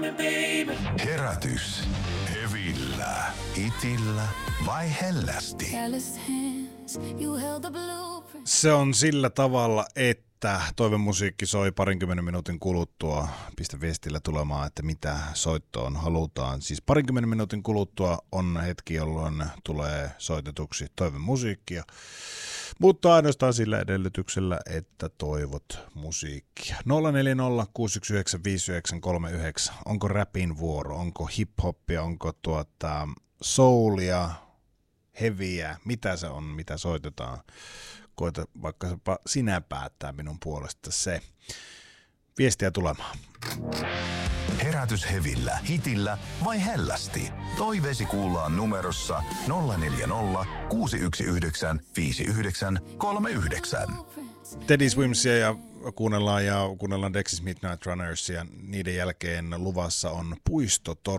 Herätys. Hevillä. Itillä vai hellästi? Se on sillä tavalla, että toivemusiikki soi 20 minuutin kuluttua. Pistä viestillä tulemaan, että mitä soittoon halutaan. Siis 20 minuutin kuluttua on hetki, jolloin tulee soitetuksi toivemusiikkia. Mutta ainoastaan sillä edellytyksellä, että toivot musiikkia. 040 619 5939. Onko räpin vuoro, onko hip-hoppia, onko soulia, heviä, mitä se on, mitä soitetaan. Koita vaikka sinä päättää minun puolesta se. Viestiä tulemaan. Herätys hevillä, hitillä vai hellästi? Toiveesi kuullaan numerossa 040 619 5939. Teddy Swimsia kuunnellaan Dexys Midnight Runners ja niiden jälkeen luvassa on Puistotorni.